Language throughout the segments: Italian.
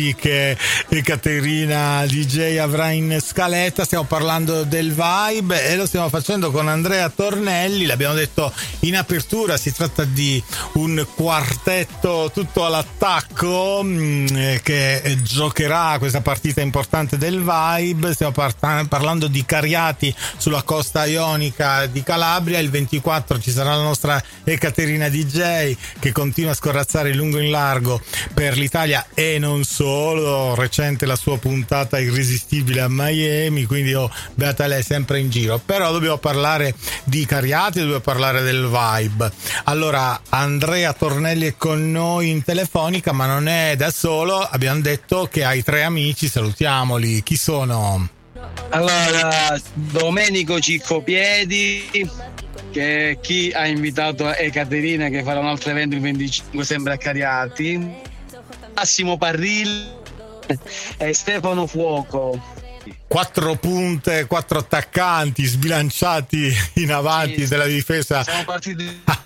artisti che Ekaterina DJ avrà in scaletta. Stiamo parlando del Vibe e lo stiamo facendo con Andrea Tornelli. L'abbiamo detto in apertura, si tratta di un quartetto tutto all'attacco che giocherà questa partita importante del Vibe. Stiamo parlando di Cariati sulla costa ionica di Calabria. Il 24 ci sarà la nostra Ekaterina DJ che continua a scorazzare in lungo e in largo per l'Italia e non solo. Recente la sua puntata irresistibile a Miami, quindi beata lei, sempre in giro. Però dobbiamo parlare di Cariati, dobbiamo parlare del Vibe. Allora, Andrea Tornelli è con noi in telefonica, ma non è da solo. Abbiamo detto che hai 3 amici, salutiamoli. Chi sono? Allora, Domenico Ciccopiedi, che chi ha invitato Ekaterina, che farà un altro evento il 25 sempre a Cariati, Massimo Parrilli e Stefano Fuoco. 4 punte, 4 attaccanti sbilanciati in avanti della difesa. Siamo partiti.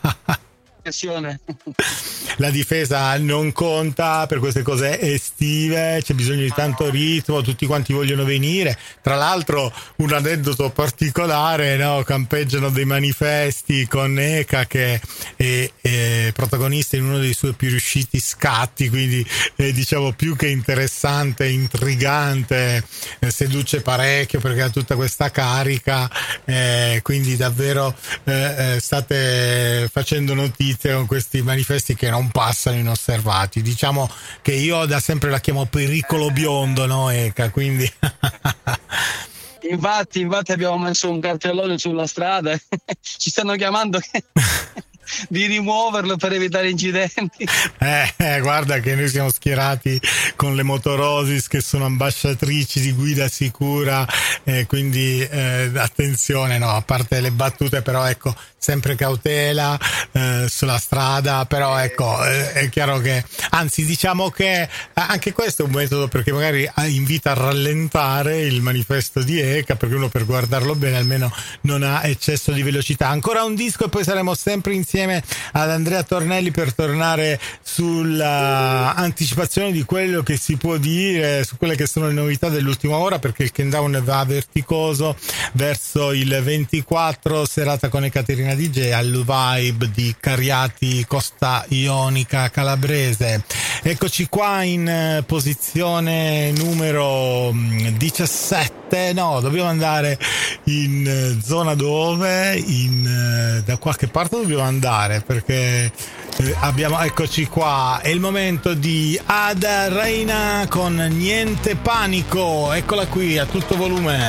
La difesa non conta per queste cose estive, c'è bisogno di tanto ritmo, tutti quanti vogliono venire. Tra l'altro, un aneddoto particolare, no? Campeggiano dei manifesti con Eka che è protagonista in uno dei suoi più riusciti scatti, quindi diciamo più che interessante, intrigante, seduce parecchio perché ha tutta questa carica, quindi davvero state facendo notizia con questi manifesti che non passano inosservati. Diciamo che io da sempre la chiamo pericolo biondo, no Eka? Quindi infatti abbiamo messo un cartellone sulla strada ci stanno chiamando di rimuoverlo per evitare incidenti. Guarda che noi siamo schierati con le Motorosis che sono ambasciatrici di guida sicura, quindi attenzione, no, a parte le battute, però ecco, sempre cautela sulla strada, però ecco, è chiaro che, anzi diciamo che anche questo è un metodo, perché magari invita a rallentare il manifesto di Eka, perché uno, per guardarlo bene, almeno non ha eccesso di velocità. Ancora un disco e poi saremo sempre insieme ad Andrea Tornelli per tornare sulla anticipazione di quello che si può dire su quelle che sono le novità dell'ultima ora, perché il countdown va verticoso verso il 24, serata con Ekaterina DJ al Vibe di Cariati, costa ionica calabrese. Eccoci qua in posizione numero 17. No, dobbiamo andare in zona dove? Da qualche parte dobbiamo andare, perché abbiamo, eccoci qua, è il momento di Ada Reina con Niente Panico. Eccola qui a tutto volume.